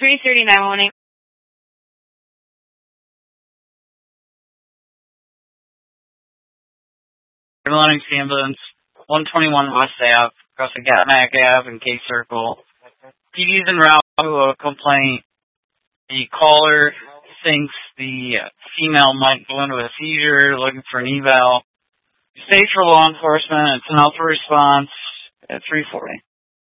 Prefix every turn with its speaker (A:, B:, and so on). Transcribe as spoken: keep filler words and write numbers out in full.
A: three thirty-nine one eight.
B: Lennox ambulance, one twenty-one West Ave, across the Gatmac Ave and K Circle. P D's en route to a complaint. The caller thinks the female might go into a seizure, looking for an eval. State for law enforcement. It's an alpha response at three forty.